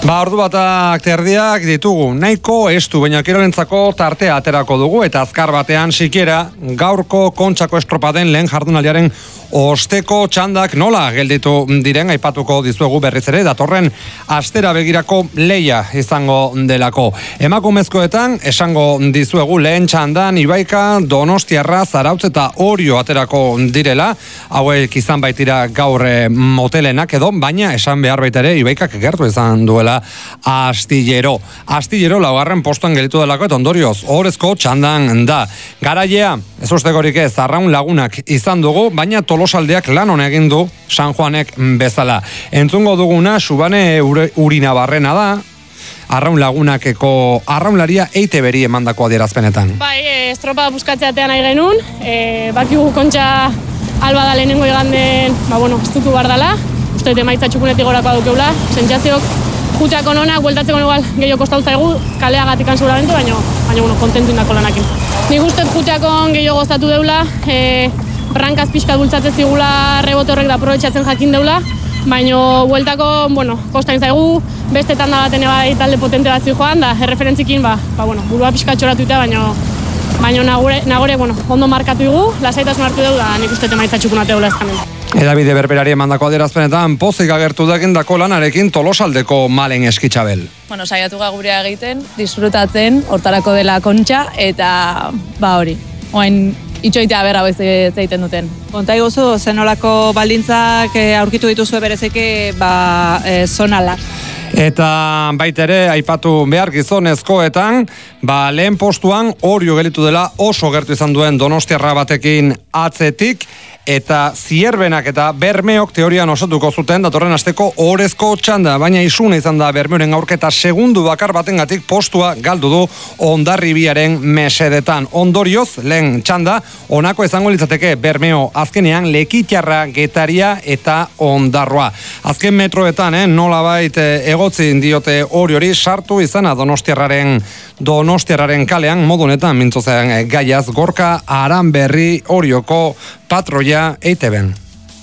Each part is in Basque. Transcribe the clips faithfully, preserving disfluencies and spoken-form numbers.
Ba, ordu batak terdiak ditugu, nahiko estu, baina kirolentzako tartea aterako dugu, eta azkar batean sikiera gaurko Kontxako estropaden lehen jardunaldiaren osteko txandak nola gelditu diren aipatuko dizuegu berriz ere, datorren astera begirako leia izango delako. Emakumezkoetan esango dizuegu lehen txandan Ibaika, Donostiarra, Zarautz eta Orio aterako direla, hauek izan baitira gaur motelenak edo, baina esan behar baita ere Ibaikak gertu izan duela Astillero. Astillero laugarren postuan gelditu delako eta ondorioz ohorezko txandan da. Garailea, ez ustekorik ez, Arraun Lagunak izan dugu, baina Tolosaldeak lan hona egin du San Juanek bezala. Entzungo duguna Subane Urinabarrena da, Arraun Lagunakeko arraunlaria E I T B-ri emandako adierazpenetan. Bai, e, estropa buskatzeatean nahi genuen, e, bakigu Kontxa alba da lehenengo iganden, ba bueno, estutu bar dala, uste emaitza txukunetik gorakoa dukeula, sentsazioak juteako nonak, bueltatzeko igual gehiago kostau zaigu, kaleagatik seguramente, baina, baina bueno, kontentu indako lanakin. Nik uste juteako gehiago gozatu deula, e, brankaz pixka bultzatzen zigula rebote horrek da aprobetxatzen jakin deula, baina bueltako, bueno, kostain zaigu, beste tanda baten bai talde potente batzu joan, da erreferentzikin, ba, ba bueno, burua pixka txoratuta, baina baina nagore, nagore, bueno, ondo markatu dugu, lasaitasun hartu dugu, da nik uste emaitza txukunate deula ezkanen. Edabide berberari emandako adierazpenetan pozik agertu dakindako lanarekin Tolosaldeko Malen Eskitxabel. Bueno, saiatu gurea egiten, disfrutatzen, hortarako dela Kontxa, eta ba hori, oain itxoitea berra bez egiten duten. Konta iguzu, zenolako baldintzak aurkitu dituzue berezeke ba, e, zonala. Eta baita ere, aipatu behar gizonezkoetan, ba, lehen postuan Orio gelitu dela oso gertu izan duen Donostiarra batekin atzetik, eta Zierbenak eta Bermeok teorian osatuko zuten datorren asteko ohorezko txanda, baina isuna izan da Bermeoren aurketa segundu bakar batengatik postua galdu du Hondarribiaren mesedetan. Ondorioz, lehen txanda, honako izango litzateke Bermeo azkenean Lekitarra, Getaria eta Ondarroa. Azken metroetan, eh, nolabait egotzin diote Oriori sartu izana Donostiarraren Donostiarraren kalean, modu honetan mintzozean gaiaz Gorka Aranberri Orioko patroia E I T B-en.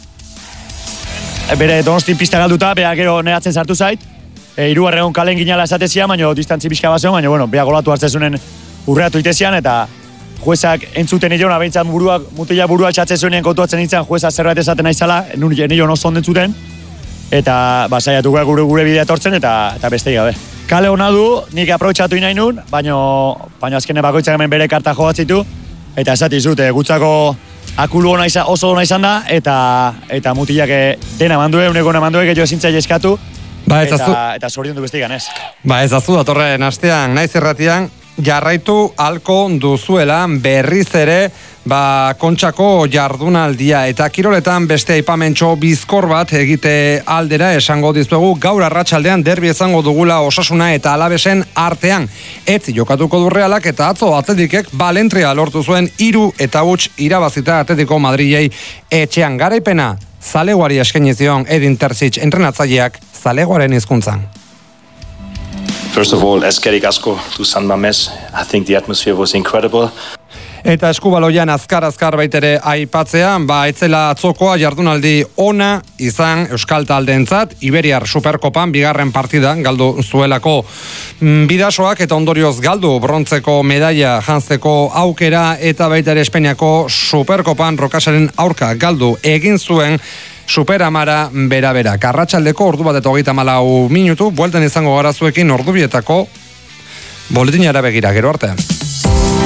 Bere Donosti pista galduta, beha gero neratzen sartu zait. E, Hirugarren kalen ginala esatezia, baina distantzi pixka bazean, baina bueno, beha golatu hartzezunen urreatu itezian, eta juezak entzuten nilona, behintzat buruak, mutila burua txatze zuenean kontuatzen nintzen, jueza zerbait esaten naizala, nilon oso onden zuten, eta basaiatu gure gure bidea etortzen, eta, eta beste gabe. Kale hona du, nik aprobetxatu inain nun, baina baina azkene bakoitzak hemen bere karta joatzitu, eta esati zut, gutzako akulu ona izan, oso ona izan da, eta eta mutilak dena mandue, uneko ona mandue, gehiago ezintzaile eskatu, ba, eta, eta zorion du beste ganez. Ba, ez azu, datorren astean, naiz erratian, jarraitu halko duzuela berriz ere ba, Kontxako jardunaldia eta kiroletan beste aipamentxo bizkor bat egite aldera esango dizuegu gaur arratsaldean derbi izango dugula Osasuna eta Alavesen artean. Etzi jokatuko du Realak eta atzo Atletikek balentria lortu zuen hiru eta huts irabazita Atletico Madrilei etxean. Garaipena Zaleguari eskaini zion Edin Terzic entrenatzaileak Zaleguaren hizkuntzan. First of all, eskerrik asko to San Mamés. I think the atmosphere was incredible. Eta eskubaloian azkar-azkar baitere aipatzean, ba, etzela atzokoa jardunaldi ona izan Euskal taldeentzat, Iberiar Superkopan bigarren partida galdu zuelako bidasoak eta ondorioz galdu brontzeko medaila jantzeko aukera eta baita ere Espainiako Superkopan Rokasaren aurka galdu egin zuen Superamara bera-bera. Arratsaldeko ordu bat eta hogeita hamalau minutu, buelten izango gara zuekin ordubietako boletinara begira, gero artean.